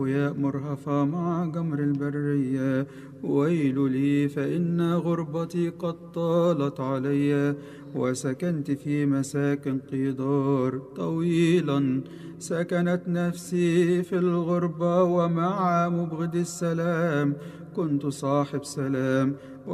يا مرهفة مع جمر البرية. ويل لي فإن غربتي قد طالت علي، وسكنت في مساكن قدار طويلا. سكنت نفسي في الغربة، ومع مبغض السلام كنت صاحب سلام.